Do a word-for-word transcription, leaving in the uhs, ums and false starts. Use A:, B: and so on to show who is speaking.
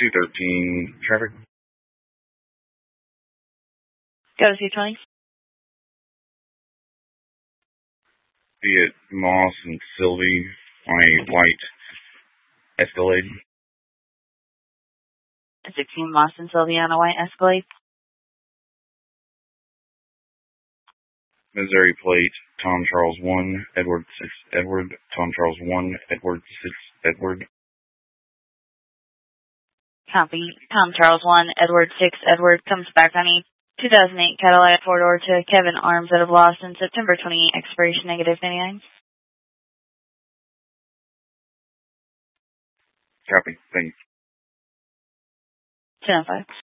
A: two thirteen traffic.
B: Go to two twenty.
A: Be it Moss and Sylvie on a white Escalade.
B: sixteen Moss and Sylvie on a white Escalade.
A: Missouri plate, Tom Charles one, Edward six, Edward, Tom Charles one, Edward six, Edward.
B: Copy. Tom Charles one, Edward six, Edward comes back on a two thousand eight Cadillac four-door to Kevin Arms out of Lawson, September twenty-eighth, expiration negative ninety-nine.
A: Copy. Thank you.
B: ten oh five.